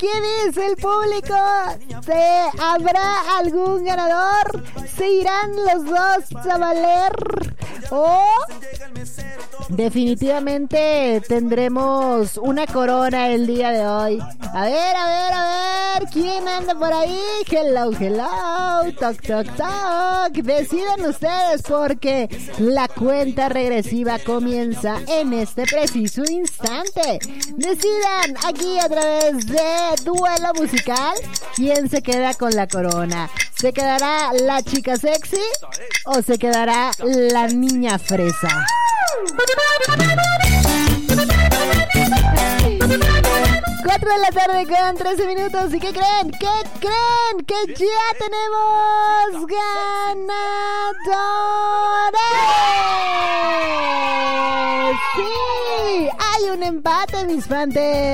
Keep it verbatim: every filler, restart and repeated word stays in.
¿Qué dice el público? ¿Se habrá algún ganador? ¿Se irán los dos a valer? ¿O definitivamente tendremos una corona el día de hoy? A ver, a ver, a ver, ¿quién anda por ahí? Hello, hello, toc, toc, toc. Decidan ustedes porque la cuenta regresiva comienza en este preciso instante. Decidan aquí a través de Duelo Musical quién se queda con la corona. ¿Se quedará la chica sexy o se quedará la niña fresa? Cuatro de la tarde con trece minutos. ¿Y qué creen? ¿Qué creen? Que ya tenemos ganadores. Sí, hay un empate, mis fantes.